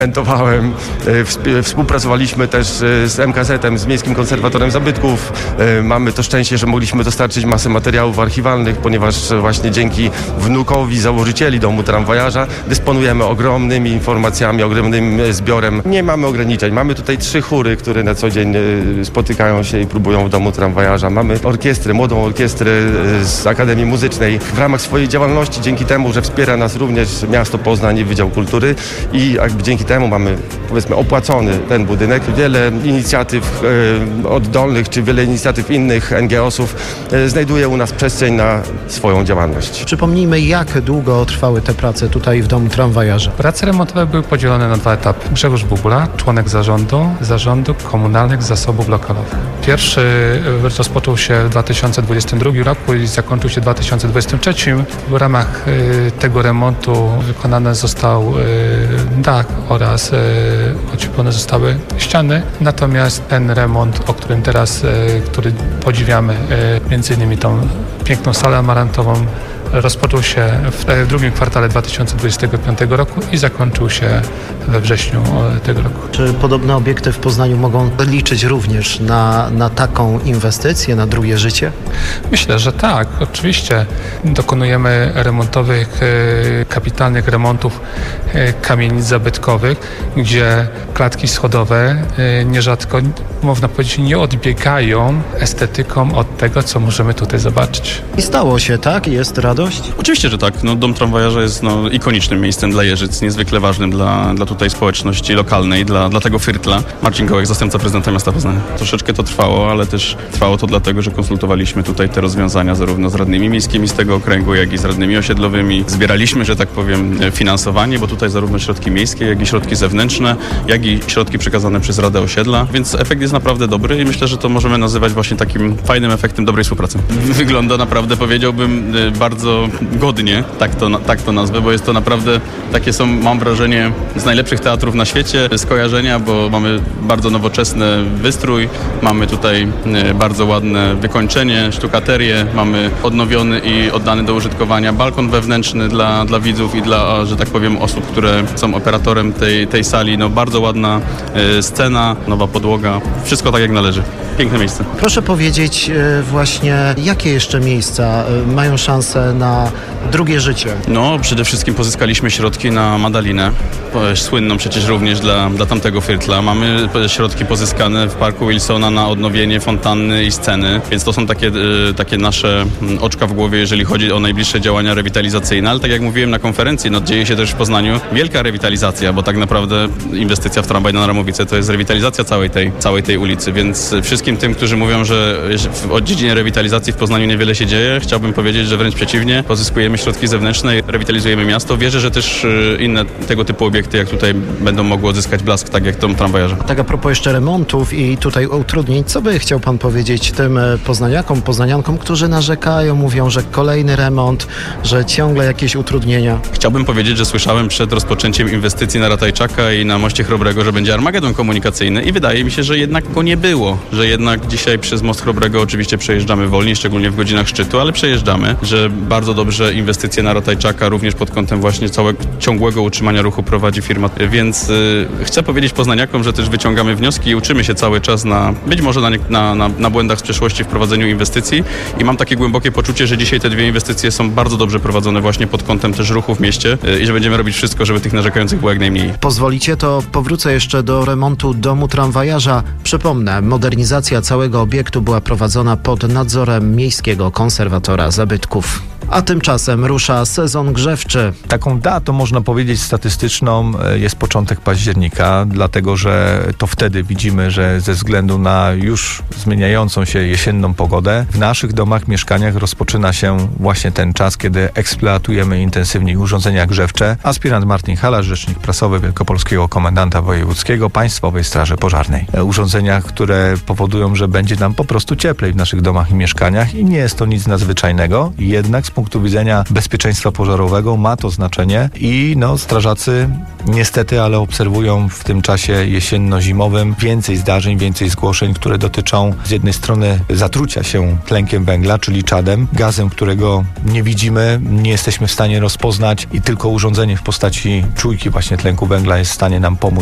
Współpracowaliśmy też z MKZ-em, z Miejskim Konserwatorem Zabytków. Mamy to szczęście, że mogliśmy dostarczyć masę materiałów archiwalnych, ponieważ właśnie dzięki wnukowi założycieli Domu Tramwajarza dysponujemy ogromnymi informacjami, ogromnym zbiorem. Nie mamy ograniczeń. Mamy tutaj 3 chóry, które na co dzień spotykają się i próbują w Domu Tramwajarza. Mamy orkiestrę, młodą orkiestrę z Akademii Muzycznej. W ramach swojej działalności, dzięki temu, że wspiera nas również miasto Poznań i Wydział Kultury i jakby dzięki temu mamy, powiedzmy, opłacony ten budynek. Wiele inicjatyw oddolnych czy wiele inicjatyw innych NGO-sów znajduje u nas przestrzeń na swoją działalność. Przypomnijmy, jak długo trwały te prace tutaj w Domu Tramwajarza. Prace remontowe były podzielone na 2 etapy. Grzegorz Bubula, członek zarządu komunalnych zasobów lokalowych. Pierwszy rozpoczął się w 2022 roku i zakończył się w 2023. W ramach tego remontu wykonany został dach oraz ocieplone zostały ściany. Natomiast ten remont, o którym teraz, który podziwiamy, między innymi tą piękną salę amarantową, rozpoczął się w drugim kwartale 2025 roku i zakończył się we wrześniu tego roku. Czy podobne obiekty w Poznaniu mogą liczyć również na taką inwestycję, na drugie życie? Myślę, że tak. Oczywiście dokonujemy kapitalnych remontów kamienic zabytkowych, gdzie klatki schodowe nierzadko, można powiedzieć, nie odbiegają estetyką od tego, co możemy tutaj zobaczyć. I stało się, tak? Jest radość? Oczywiście, że tak. Dom Tramwajarza jest ikonicznym miejscem dla Jeżyc, niezwykle ważnym dla tutaj społeczności lokalnej, dla tego firtla. Marcin Gołek, zastępca prezydenta miasta Poznania. Troszeczkę to trwało, ale też trwało to dlatego, że konsultowaliśmy tutaj te rozwiązania zarówno z radnymi miejskimi z tego okręgu, jak i z radnymi osiedlowymi. Zbieraliśmy, że tak powiem, finansowanie, bo tutaj zarówno środki miejskie, jak i środki zewnętrzne, jak i środki przekazane przez Radę Osiedla, więc efekt jest naprawdę dobry i myślę, że to możemy nazywać właśnie takim fajnym efektem dobrej współpracy. Wygląda naprawdę, powiedziałbym, bardzo godnie, tak to nazwę, bo jest to naprawdę takie są, mam wrażenie, z najlepszych teatrów na świecie, skojarzenia, bo mamy bardzo nowoczesny wystrój, mamy tutaj bardzo ładne wykończenie, sztukaterię, mamy odnowiony i oddany do użytkowania balkon wewnętrzny dla widzów i dla, że tak powiem, osób, które są operatorem tej sali. Bardzo ładna scena, nowa podłoga, wszystko tak jak należy. Piękne miejsce. Proszę powiedzieć właśnie, jakie jeszcze miejsca mają szansę na drugie życie? Przede wszystkim pozyskaliśmy środki na Madalinę, słynną przecież również dla tamtego firtla. Mamy środki pozyskane w Parku Wilsona na odnowienie fontanny i sceny, więc to są takie nasze oczka w głowie, jeżeli chodzi o najbliższe działania rewitalizacyjne, ale tak jak mówiłem na konferencji, dzieje się też w Poznaniu wielka rewitalizacja, bo tak naprawdę inwestycja w tramwaj na Ramowice to jest rewitalizacja całej tej ulicy, więc wszystkim tym, którzy mówią, że w dziedzinie rewitalizacji w Poznaniu niewiele się dzieje, chciałbym powiedzieć, że wręcz przeciwnie, pozyskujemy środki zewnętrzne i rewitalizujemy miasto. Wierzę, że też inne tego typu obiekty jak tutaj będą mogły odzyskać blask, tak jak Dom Tramwajarza. Tak a propos jeszcze remontów i tutaj utrudnień, co by chciał pan powiedzieć tym poznaniakom, poznaniankom, którzy narzekają, mówią, że kolejny remont, że ciągle jakieś utrudnienia? Chciałbym powiedzieć, że słyszałem przed rozpoczęciem inwestycji na Ratajczaka i na Moście Chrobrego, że będzie armagedon komunikacyjny i wydaje mi się, że jednak go nie było, że jednak dzisiaj przez Most Chrobrego oczywiście przejeżdżamy wolniej, szczególnie w godzinach szczytu, ale przejeżdżamy, że bardzo dobrze inwestycje na Ratajczaka również pod kątem właśnie całego ciągłego utrzymania ruchu prowadzi firma, więc chcę powiedzieć poznaniakom, że też wyciągamy wnioski i uczymy się cały czas być może na błędach z przeszłości w prowadzeniu inwestycji i mam takie głębokie poczucie, że dzisiaj te 2 inwestycje są bardzo dobrze prowadzone właśnie pod kątem też ruchu w mieście i że będziemy robić wszystko, żeby tych narzekających było jak najmniej. Pozwolicie, to powrócę jeszcze do remontu Domu Tramwajarza. Przypomnę, modernizacja całego obiektu była prowadzona pod nadzorem Miejskiego Konserwatora Zabytków. A tymczasem rusza sezon grzewczy. Taką datą, można powiedzieć, statystyczną jest początek października, dlatego że to wtedy widzimy, że ze względu na już zmieniającą się jesienną pogodę, w naszych domach, mieszkaniach rozpoczyna się właśnie ten czas, kiedy eksploatujemy intensywnie urządzenia grzewcze. Aspirant Martin Halasz, rzecznik prasowy Wielkopolskiego Komendanta Wojewódzkiego Państwowej Straży Pożarnej. Urządzenia, które powodują, że będzie nam po prostu cieplej w naszych domach i mieszkaniach i nie jest to nic nadzwyczajnego, jednak z punktu punktu widzenia bezpieczeństwa pożarowego ma to znaczenie i strażacy niestety, ale obserwują w tym czasie jesienno-zimowym więcej zdarzeń, więcej zgłoszeń, które dotyczą z jednej strony zatrucia się tlenkiem węgla, czyli czadem, gazem, którego nie widzimy, nie jesteśmy w stanie rozpoznać i tylko urządzenie w postaci czujki właśnie tlenku węgla jest w stanie nam pomóc